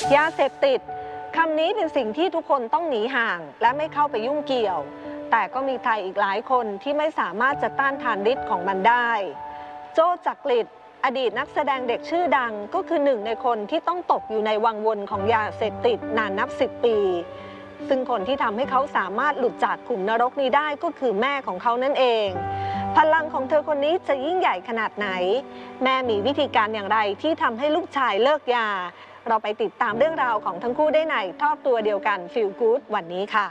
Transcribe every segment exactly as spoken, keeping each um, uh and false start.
ยาเสพติดคำนี้เป็นสิ่งที่ทุกคนต้องหนีห่างและไม่เข้าไปยุ่งเกี่ยวแต่ก็มีใครอีกหลายคนที่ไม่สามารถจะต้านทานฤทธิ์ของมันได้โจ้จักริดอดีตนักแสดงเด็กชื่อดังก็คือหนึ่งในคนที่ต้องตกอยู่ในวังวนของยาเสพติดนานนับสิบปีซึ่งคนที่ทำให้เขาสามารถหลุดจากขุมนรกนี้ได้ก็คือแม่ของเขานั่นเองพลังของเธอคนนี้จะยิ่งใหญ่ขนาดไหนแม่มีวิธีการอย่างไรที่ทำให้ลูกชายเลิกยาเราไปติดตามเรื่องราวของทั้งคู่ได้ในครอบครัวเดียวกัน Feel Good วันนี้ค่ะ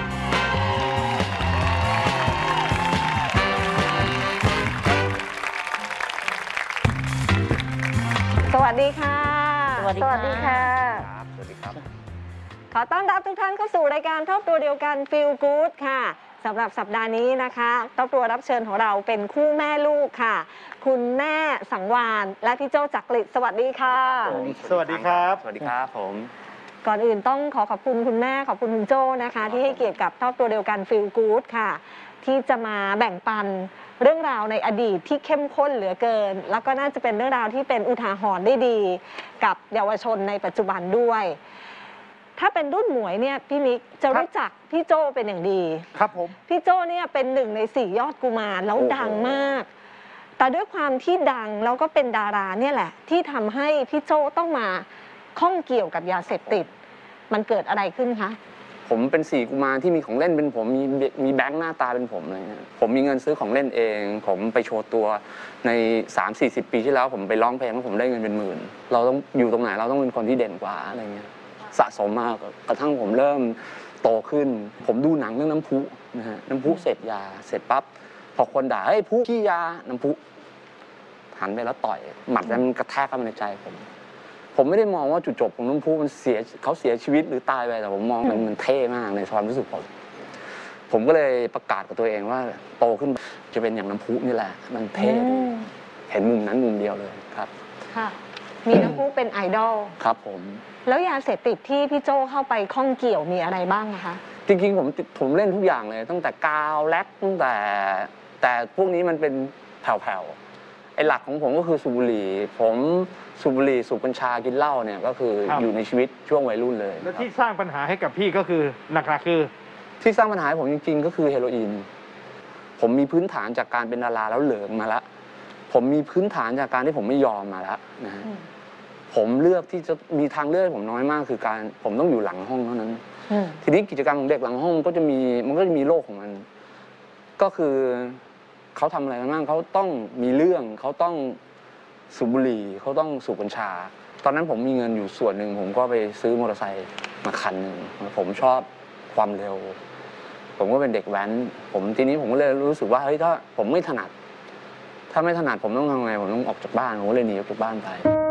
สวัสดีค่ะสวัสดีค่ะสวัสดีครับขอต้อนรับทุกท่านเข้าสู่รายการครอบครัวเดียวกัน Feel Good ค่ะสำหรับสัปดาห์นี้นะคะครอบครัวรับเชิญของเราเป็นคู่แม่ลูกค่ะคุณแม่สังวาลและพี่โจ้จักริดสวัสดีค่ะสวัสดีครับสวัสดีครับผมก่อนอื่นต้องขอขอบคุณคุณแม่ขอบคุณคุณโจ้นะคะที่ให้เกียรติกับครอบครัวเดียวกัน Feel Good ค่ะที่จะมาแบ่งปันเรื่องราวในอดีตที่เข้มข้นเหลือเกินแล้วก็น่าจะเป็นเรื่องราวที่เป็นอุทาหรณ์ได้ดีกับเยาวชนในปัจจุบันด้วยถ้าเป็นรุ่นหมวยเนี่ยพี่มิกจะรู้จักพี่โจ้เป็นอย่างดีครับผมพี่โจ้เนี่ยเป็นหนึ่งในสี่ยอดกุมารแล้วดังมากแต่ด้วยความที่ดังแล้วก็เป็นดาราเนี่ยแหละที่ทำให้พี่โจ้ต้องมาข้องเกี่ยวกับยาเสพติดมันเกิดอะไรขึ้นคะผมเป็นสี่กุมารที่มีของเล่นเป็นผมมีมีแบงค์หน้าตาเป็นผมอะไรเงี้ยผมมีเงินซื้อของเล่นเองผมไปโชว์ตัวใน สามสี่สิบ ปีที่แล้วผมไปร้องเพลงแล้วผมได้เงินเป็นหมื่นเราต้องอยู่ตรงไหนเราต้องเป็นคนที่เด่นกว่าอะไรเงี้ยสะสมมากกระทั่งผมเริ่มโตขึ้นผมดูหนังเรื่องน้ำพุนะฮะน้ำพุเสพยาเสร็จปั๊บพอคนด่าเฮ้ยพุขี้ยาน้ำพุหันไปแล้วต่อยหมัดแล้วมันกระแทกเข้ามาในใจผมผมไม่ได้มองว่าจุดจบของน้ำพุมันเสียเขาเสียชีวิตหรือตายไปแต่ผมมองมันมันเท่มากในความรู้สึกผมผมก็เลยประกาศกับตัวเองว่าโตขึ้นจะเป็นอย่างน้ำพุนี่แหละมันเท่ดีเห็นมุมนั้นมุมเดียวเลยครับค่ะมีน้ำพุเป็นไอดอลครับผมแล้วยาเสพติดที่พี่โจ้เข้าไปข้องเกี่ยวมีอะไรบ้างนะคะจริงๆผมผมเล่นทุกอย่างเลยตั้งแต่กาวแล็กตั้งแต่แต่พวกนี้มันเป็นแผ่วๆไอ้หลักของผมก็คือสูบบุหรี่ผมสูบบุหรี่สูบกัญชากินเหล้าเนี่ยก็คืออยู่ในชีวิตช่วงวัยรุ่นเลยแล้วที่สร้างปัญหาให้กับพี่ก็คือหลักๆคือที่สร้างปัญหาให้ผมจริงๆก็คือเฮโรอีนผมมีพื้นฐานจากการเป็นดาราแล้วเหลิงมาแล้วผมมีพื้นฐานจากการที่ผมไม่ยอมมาแล้วนะฮะผมเลือกที่จะมีทางเลือกผมน้อยมากคือการผมต้องอยู่หลังห้องเท่านั้นทีนี้กิจกรรมของเด็กหลังห้องก็จะมีมันก็จะมีโลกของมันก็คือเขาทำอะไรกันบ้างเขาต้องมีเรื่องเขาต้องสูบบุหรี่เขาต้องสูบกัญชาตอนนั้นผมมีเงินอยู่ส่วนหนึ่งผมก็ไปซื้อมอเตอร์ไซค์มาคันหนึ่งผมชอบความเร็วผมก็เป็นเด็กแว้นผมทีนี้ผมก็เลยรู้สึกว่าเฮ้ยถ้าผมไม่ถนัดถ้าไม่ถนัดผมต้องทำไงผมต้องออกจากบ้านผมก็เลยหนีออกจากบ้านไป